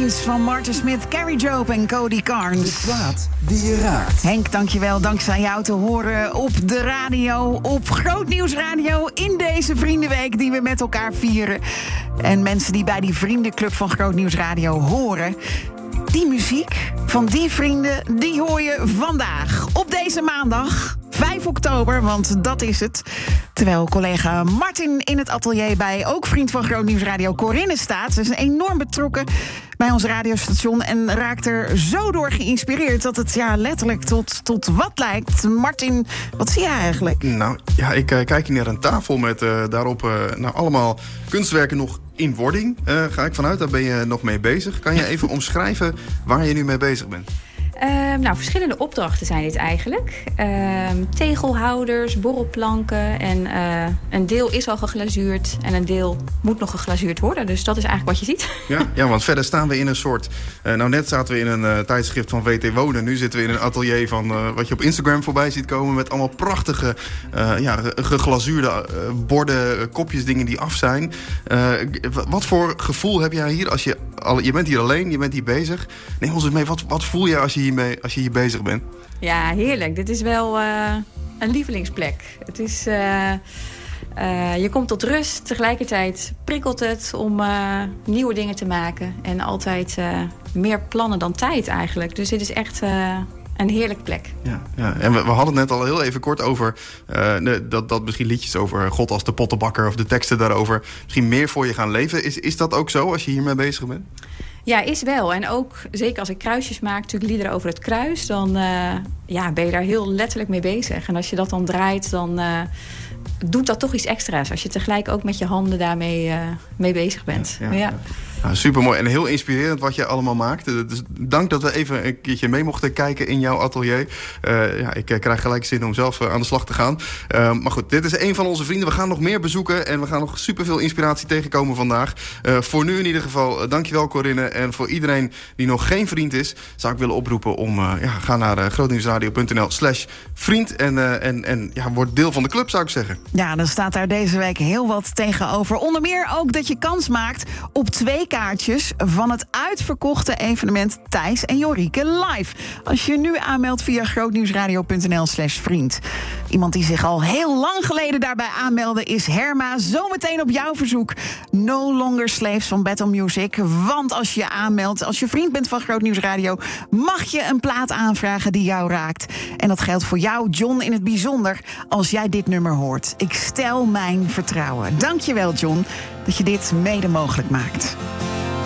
Dreams van Martin Smith, Carrie Job en Cody Carnes. De plaat die je raakt. Henk, dankjewel. Dankzij jou te horen op de radio, op Groot Nieuws Radio, in deze Vriendenweek die we met elkaar vieren. En mensen die bij die vriendenclub van Groot Nieuws Radio horen, die muziek van die vrienden, die hoor je vandaag. Op deze maandag, 5 oktober, want dat is het. Terwijl collega Martin in het atelier bij ook vriend van Groot Nieuws Radio Corinne staat. Ze is enorm betrokken bij ons radiostation en raakt er zo door geïnspireerd dat het letterlijk tot wat lijkt. Martin, wat zie je eigenlijk? Nou ja, ik kijk hier naar een tafel met daarop allemaal kunstwerken nog in wording. Ga ik vanuit, daar ben je nog mee bezig. Kan je even omschrijven waar je nu mee bezig bent? Verschillende opdrachten zijn dit eigenlijk. Tegelhouders, borrelplanken en een deel is al geglazuurd en een deel moet nog geglazuurd worden. Dus dat is eigenlijk wat je ziet. Ja, want verder staan we in een soort... net zaten we in een tijdschrift van WT Wonen. Nu zitten we in een atelier van wat je op Instagram voorbij ziet komen met allemaal prachtige geglazuurde borden, kopjes, dingen die af zijn. Wat voor gevoel heb jij hier als je bent hier alleen, je bent hier bezig. Neem ons eens mee, wat voel je als je hier bezig bent? Ja, heerlijk. Dit is wel een lievelingsplek. Het is... je komt tot rust, tegelijkertijd prikkelt het om nieuwe dingen te maken. En altijd meer plannen dan tijd eigenlijk. Dus dit is echt een heerlijke plek. Ja. En we hadden het net al heel even kort over dat misschien liedjes over God als de pottenbakker of de teksten daarover misschien meer voor je gaan leven. Is dat ook zo als je hiermee bezig bent? Ja, is wel. En ook, zeker als ik kruisjes maak, natuurlijk liederen over het kruis, dan ben je daar heel letterlijk mee bezig. En als je dat dan draait, dan doet dat toch iets extra's. Als je tegelijk ook met je handen daarmee mee bezig bent. Ja. Nou, supermooi en heel inspirerend wat je allemaal maakt. Dus dank dat we even een keertje mee mochten kijken in jouw atelier. Ik krijg gelijk zin om zelf aan de slag te gaan. Maar goed, dit is een van onze vrienden. We gaan nog meer bezoeken en we gaan nog superveel inspiratie tegenkomen vandaag. Voor nu in ieder geval, dankjewel Corinne. En voor iedereen die nog geen vriend is, zou ik willen oproepen om... ga naar grootnieuwsradio.nl/vriend en word deel van de club, zou ik zeggen. Ja, dan staat daar deze week heel wat tegenover. Onder meer ook dat je kans maakt op 2 kaartjes van het uitverkochte evenement Thijs en Jorike live. Als je nu aanmeldt via grootnieuwsradio.nl/vriend. Iemand die zich al heel lang geleden daarbij aanmeldde is Herma. Zometeen op jouw verzoek. No Longer Slaves van Battle Music. Want als je je aanmeldt, als je vriend bent van Groot Nieuws Radio, mag je een plaat aanvragen die jou raakt. En dat geldt voor jou, John, in het bijzonder als jij dit nummer hoort. Ik stel mijn vertrouwen. Dankjewel, John, dat je dit mede mogelijk maakt.